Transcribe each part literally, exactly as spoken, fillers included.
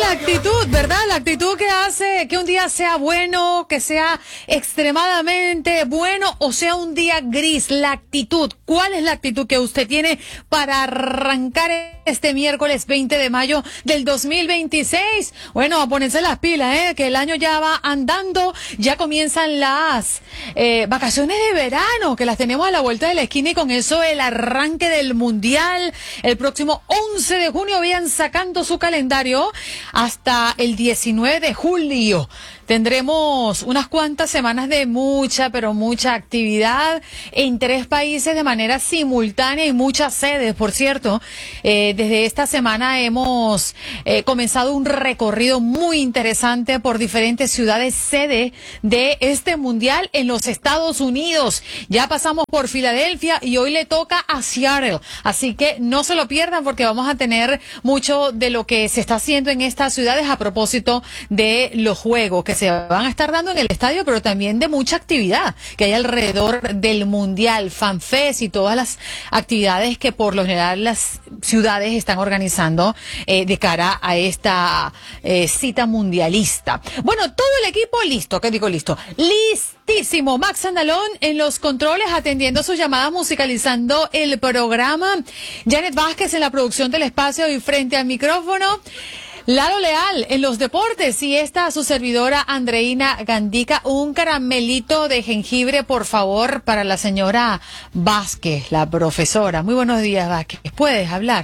la actitud, ¿verdad? La actitud que hace que un día sea bueno, que sea extremadamente bueno o sea un día gris. La actitud. ¿Cuál es la actitud que usted tiene para arrancar este miércoles veinte de mayo del dos mil veintiséis? Bueno, a ponerse las pilas, ¿eh? Que el año ya va andando, ya comienzan las eh, vacaciones de verano, que las tenemos a la vuelta de la esquina y con eso el arranque del Mundial. El próximo once de junio vayan sacando su calendario hasta el diecinueve de julio. Tendremos unas cuantas semanas de mucha, pero mucha actividad en tres países de manera simultánea y muchas sedes, por cierto. Eh, desde esta semana hemos eh, comenzado un recorrido muy interesante por diferentes ciudades sede de este mundial en los Estados Unidos. Ya pasamos por Filadelfia y hoy le toca a Seattle. Así que no se lo pierdan porque vamos a tener mucho de lo que se está haciendo en estas ciudades a propósito de los juegos que se van a estar dando en el estadio, pero también de mucha actividad que hay alrededor del Mundial, FanFest y todas las actividades que por lo general las ciudades están organizando eh, de cara a esta eh, cita mundialista. Bueno, todo el equipo listo, ¿qué digo listo? Listísimo. Max Andalón en los controles atendiendo sus llamadas, musicalizando el programa. Janet Vázquez en la producción del espacio y frente al micrófono. Lalo Leal en los deportes y esta su servidora Andreina Gandica. Un caramelito de jengibre, por favor, para la señora Vázquez, la profesora. Muy buenos días, Vázquez. ¿Puedes hablar?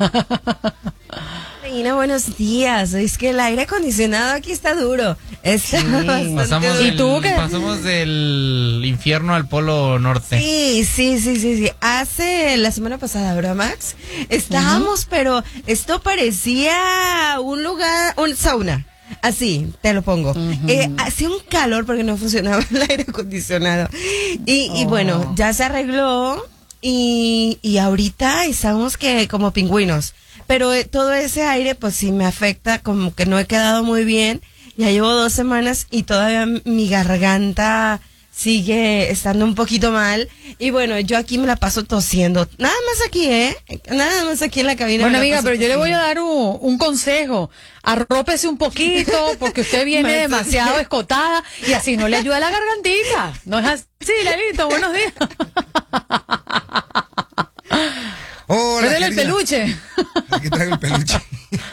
Andreina, buenos días. Es que el aire acondicionado aquí está duro. Está sí, pasamos, del, ¿Y tú qué? pasamos del infierno al polo norte. Sí, sí, sí, sí, sí. Hace la semana pasada, ¿verdad, Max? Estábamos, uh-huh. pero esto parecía un lugar, un sauna. Así, te lo pongo. Uh-huh. Eh, hacía un calor porque no funcionaba el aire acondicionado. Y, oh. y bueno, ya se arregló y, y ahorita estamos que como pingüinos. Pero eh, todo ese aire, pues sí me afecta, como que no he quedado muy bien. Ya llevo dos semanas y todavía mi garganta sigue estando un poquito mal. Y bueno, yo aquí me la paso tosiendo. Nada más aquí, ¿eh? Nada más aquí en la cabina. Bueno, amiga, pero tosiendo. Yo le voy a dar un, un consejo. Arrópese un poquito porque usted viene demasiado escotada y así no le ayuda a la gargantita. ¿No es así, Lalito? Buenos días. Hola, querida. El peluche. Aquí traigo el peluche.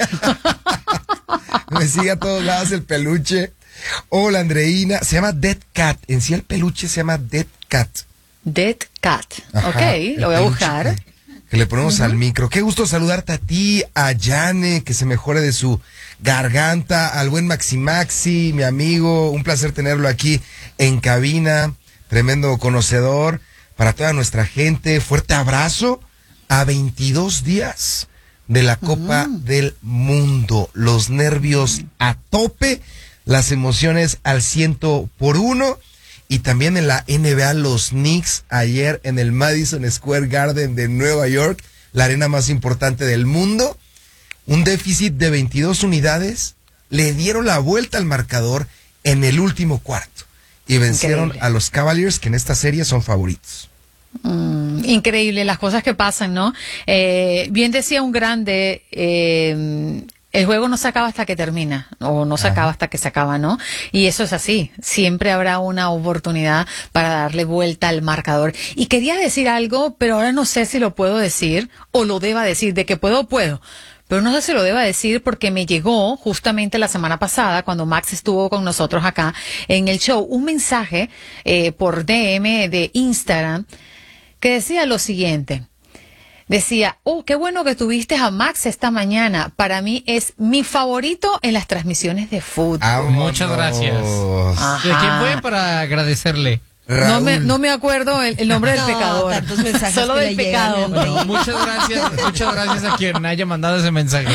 Me sigue a todos lados el peluche. Hola, Andreina. Se llama Dead Cat. En sí el peluche se llama Dead Cat. Dead Cat. Ajá, ok, lo voy a buscar. Que, que le ponemos uh-huh. al micro. Qué gusto saludarte a ti, a Yane, que se mejore de su garganta, al buen Maxi Maxi, mi amigo. Un placer tenerlo aquí en cabina. Tremendo conocedor. Para toda nuestra gente, fuerte abrazo. A veintidós días de la Copa uh-huh. del Mundo. Los nervios a tope, las emociones al ciento por uno. Y también en la N B A, los Knicks ayer en el Madison Square Garden de Nueva York, la arena más importante del mundo. Un déficit de veintidós unidades. Le dieron la vuelta al marcador en el último cuarto. Y vencieron Increíble. a los Cavaliers, que en esta serie son favoritos. Mm, increíble las cosas que pasan, ¿no? Eh, bien decía un grande, eh, el juego no se acaba hasta que termina, o no se Ajá. acaba hasta que se acaba, ¿no? Y eso es así, siempre habrá una oportunidad para darle vuelta al marcador. Y quería decir algo, pero ahora no sé si lo puedo decir, o lo deba decir, de que puedo, puedo. Pero no sé si lo deba decir porque me llegó justamente la semana pasada, cuando Max estuvo con nosotros acá en el show, un mensaje eh, por D M de Instagram que decía lo siguiente. Decía, oh, qué bueno que tuviste a Max esta mañana. Para mí es mi favorito en las transmisiones de fútbol. Ah, muchas gracias. Ajá. ¿De quién fue para agradecerle? No me, no me acuerdo el, el nombre del no, pecador. Solo del pecado. No, muchas gracias, muchas gracias a quien haya mandado ese mensaje.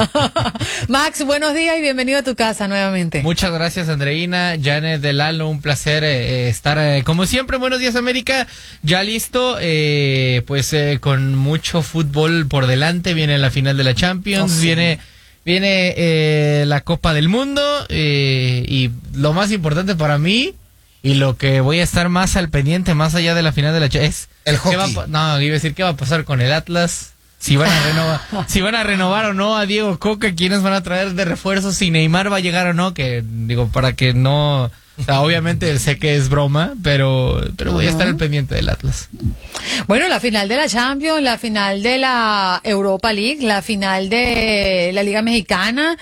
Max, buenos días y bienvenido a tu casa nuevamente. Muchas gracias, Andreina, Janet de Lalo, un placer eh, estar eh, como siempre. Buenos días, América. Ya listo, eh, pues eh, con mucho fútbol por delante. Viene la final de la Champions, oh, sí. viene viene eh, la Copa del Mundo eh, y lo más importante para mí. Y lo que voy a estar más al pendiente, más allá de la final de la Champions, es... El hockey. ¿qué va a, no, iba a decir, ¿qué va a pasar con el Atlas? si van a renovar, si van a renovar o no a Diego Coca, quiénes van a traer de refuerzo, si Neymar va a llegar o no, que digo, para que no, o sea, obviamente sé que es broma, pero, pero voy a estar al pendiente del Atlas. Bueno, la final de la Champions, la final de la Europa League, la final de la Liga Mexicana,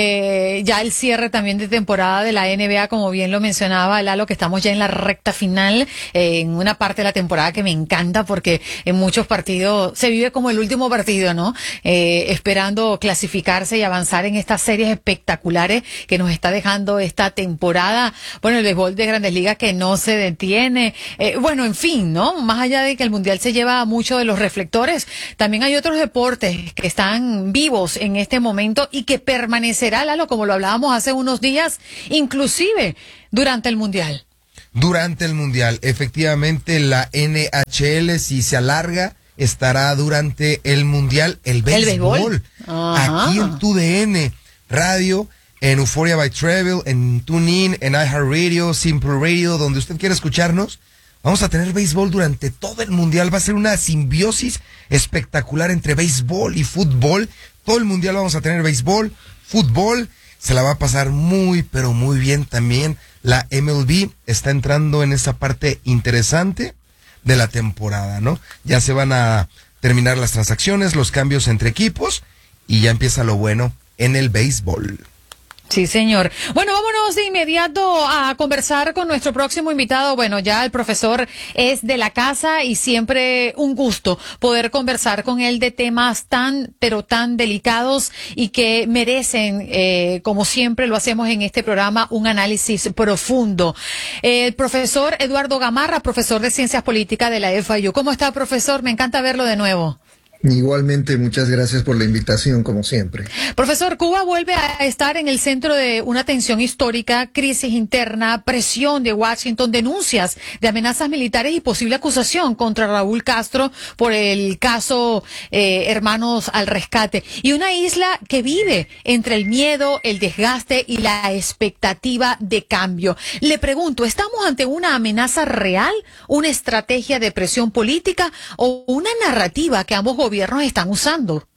eh, ya el cierre también de temporada de la N B A, como bien lo mencionaba Lalo, que estamos ya en la recta final, eh, en una parte de la temporada que me encanta porque en muchos partidos se vive como el último partido, ¿no? Eh, esperando clasificarse y avanzar en estas series espectaculares que nos está dejando esta temporada. Bueno, el béisbol de Grandes Ligas que no se detiene. Eh, bueno, en fin, ¿no? Más allá de que el Mundial se lleva mucho de los reflectores, también hay otros deportes que están vivos en este momento y que permanecerá, Lalo, como lo hablábamos hace unos días, inclusive durante el Mundial. Durante el Mundial, efectivamente, la N H L, si se alarga, estará durante el Mundial, el béisbol. ¿El béisbol? Aquí en tu D N Radio, en Euphoria by Travel, en TuneIn, en iHeartRadio, Simple Radio, donde usted quiera escucharnos. Vamos a tener béisbol durante todo el Mundial. Va a ser una simbiosis espectacular entre béisbol y fútbol. Todo el Mundial vamos a tener béisbol, fútbol. Se la va a pasar muy, pero muy bien también. La M L B está entrando en esa parte interesante de la temporada, ¿no? Ya se van a terminar las transacciones, los cambios entre equipos y ya empieza lo bueno en el béisbol. Sí, señor. Bueno, vámonos de inmediato a conversar con nuestro próximo invitado. Bueno, ya el profesor es de la casa y siempre un gusto poder conversar con él de temas tan, pero tan delicados y que merecen, eh, como siempre lo hacemos en este programa, un análisis profundo. El profesor Eduardo Gamarra, profesor de Ciencias Políticas de la F I U. ¿Cómo está, profesor? Me encanta verlo de nuevo. Igualmente, muchas gracias por la invitación, como siempre. Profesor, Cuba vuelve a estar en el centro de una tensión histórica, crisis interna, presión de Washington, denuncias de amenazas militares y posible acusación contra Raúl Castro por el caso eh, Hermanos al Rescate. Y una isla que vive entre el miedo, el desgaste y la expectativa de cambio. Le pregunto, ¿estamos ante una amenaza real, una estrategia de presión política o una narrativa que ambos gobiernos están usando?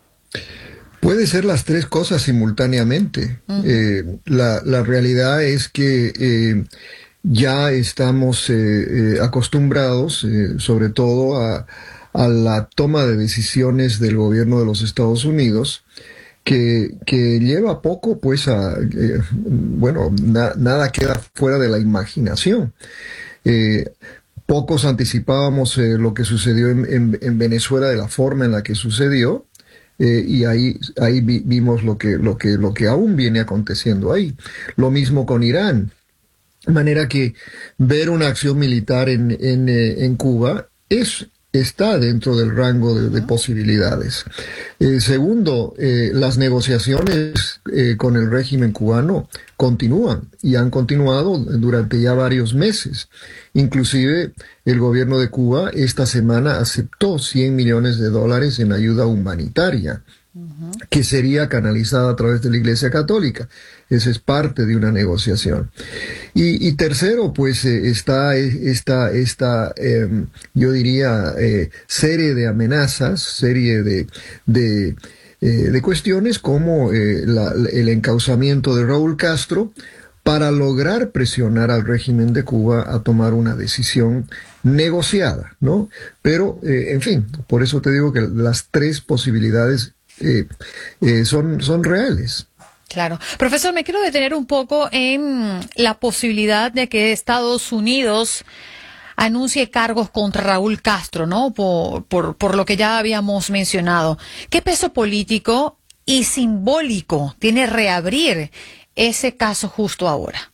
Puede ser las tres cosas simultáneamente. Uh-huh. eh, la, la realidad es que eh, ya estamos eh, eh, acostumbrados, eh, sobre todo a, a la toma de decisiones del gobierno de los Estados Unidos, que, que lleva poco, pues, a, eh, bueno, na, nada queda fuera de la imaginación. Eh, Pocos anticipábamos eh, lo que sucedió en, en, en Venezuela de la forma en la que sucedió, eh, y ahí, ahí vi, vimos lo que, lo, que, lo que aún viene aconteciendo ahí. Lo mismo con Irán. De manera que ver una acción militar en, en, eh, en Cuba es, está dentro del rango de, de posibilidades. Eh, segundo, eh, las negociaciones eh, con el régimen cubano continúan y han continuado durante ya varios meses. Inclusive el gobierno de Cuba esta semana aceptó cien millones de dólares en ayuda humanitaria, uh-huh, que sería canalizada a través de la Iglesia Católica. Esa es parte de una negociación. Y, y tercero, pues eh, está esta, esta eh, yo diría, eh, serie de amenazas, serie de, de, eh, de cuestiones como eh, la, el encauzamiento de Raúl Castro, para lograr presionar al régimen de Cuba a tomar una decisión negociada, ¿no? Pero, eh, en fin, por eso te digo que las tres posibilidades eh, eh, son, son reales. Claro. Profesor, me quiero detener un poco en la posibilidad de que Estados Unidos anuncie cargos contra Raúl Castro, ¿no? Por, por, por lo que ya habíamos mencionado. ¿Qué peso político y simbólico tiene reabrir ese caso justo ahora?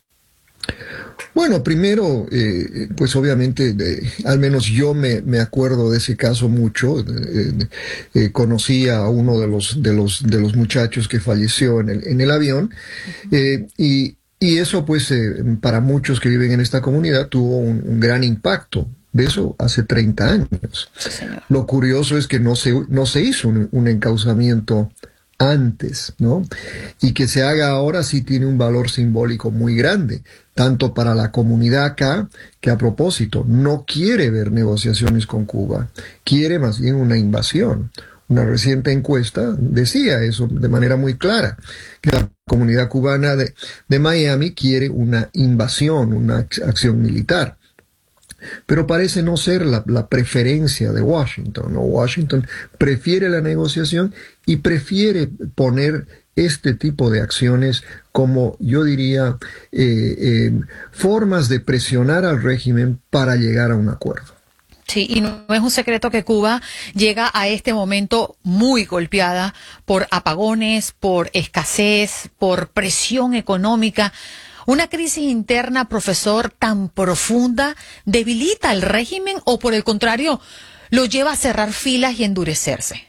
Bueno, primero, eh, pues obviamente, eh, al menos yo me, me acuerdo de ese caso mucho. Eh, eh, conocí a uno de los de los de los muchachos que falleció en el en el avión, eh, y y eso, pues, eh, para muchos que viven en esta comunidad tuvo un, un gran impacto. De eso hace treinta años. Sí, lo curioso es que no se no se hizo un, un encauzamiento antes, ¿no? Y que se haga ahora sí tiene un valor simbólico muy grande, tanto para la comunidad acá, que a propósito no quiere ver negociaciones con Cuba, quiere más bien una invasión, una reciente encuesta decía eso de manera muy clara, que la comunidad cubana de, de Miami quiere una invasión, una acción militar. Pero parece no ser la, la preferencia de Washington, ¿no? Washington prefiere la negociación y prefiere poner este tipo de acciones como, yo diría, eh, eh, formas de presionar al régimen para llegar a un acuerdo. Sí, y no es un secreto que Cuba llega a este momento muy golpeada por apagones, por escasez, por presión económica. ¿Una crisis interna, profesor, tan profunda debilita al régimen o, por el contrario, lo lleva a cerrar filas y endurecerse?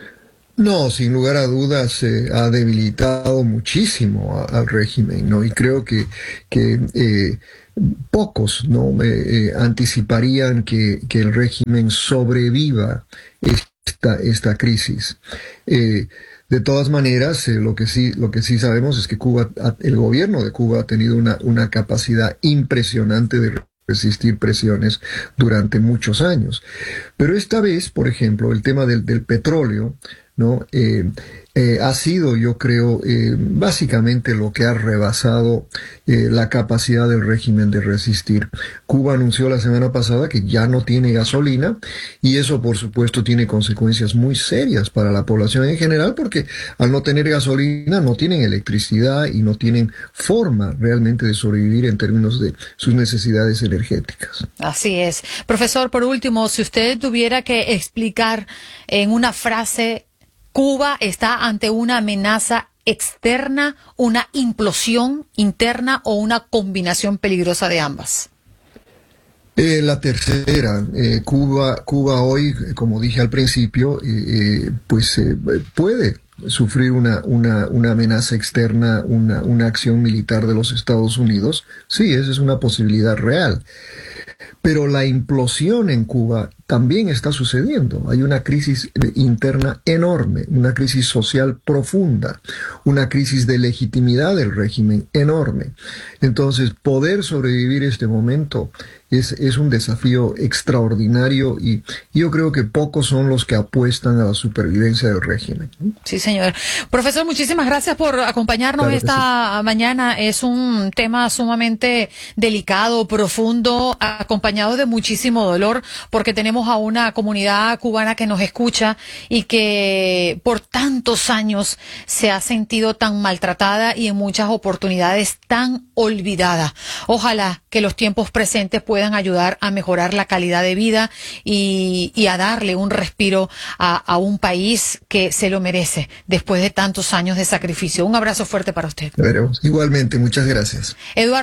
No, sin lugar a dudas eh, ha debilitado muchísimo a, al régimen, ¿no? Y creo que, que eh, pocos, ¿no? Eh, eh, anticiparían que, que el régimen sobreviva esta, esta crisis. Eh, De todas maneras, eh, lo que sí, lo que sí sabemos es que Cuba, el gobierno de Cuba ha tenido una, una capacidad impresionante de resistir presiones durante muchos años. Pero esta vez, por ejemplo, el tema del, del petróleo, ¿no? Eh, eh, ha sido, yo creo, eh, básicamente lo que ha rebasado eh, la capacidad del régimen de resistir. Cuba anunció la semana pasada que ya no tiene gasolina y eso, por supuesto, tiene consecuencias muy serias para la población en general porque al no tener gasolina no tienen electricidad y no tienen forma realmente de sobrevivir en términos de sus necesidades energéticas. Así es. Profesor, por último, si usted tuviera que explicar en una frase, Cuba está ante una amenaza externa, una implosión interna o una combinación peligrosa de ambas. Eh, la tercera, eh, Cuba, Cuba hoy, como dije al principio, eh, eh, pues eh, puede sufrir una, una, una amenaza externa, una, una acción militar de los Estados Unidos. Sí, esa es una posibilidad real. Pero la implosión en Cuba también está sucediendo. Hay una crisis interna enorme, una crisis social profunda, una crisis de legitimidad del régimen enorme. Entonces, poder sobrevivir este momento es, es un desafío extraordinario y yo creo que pocos son los que apuestan a la supervivencia del régimen. Sí, señor. Profesor, muchísimas gracias por acompañarnos claro esta sí. mañana. Es un tema sumamente delicado, profundo, acompañado de muchísimo dolor, porque tenemos a una comunidad cubana que nos escucha y que por tantos años se ha sentido tan maltratada y en muchas oportunidades tan olvidada. Ojalá que los tiempos presentes puedan ayudar a mejorar la calidad de vida y, y a darle un respiro a, a un país que se lo merece después de tantos años de sacrificio. Un abrazo fuerte para usted. Veremos. Igualmente, muchas gracias. Eduardo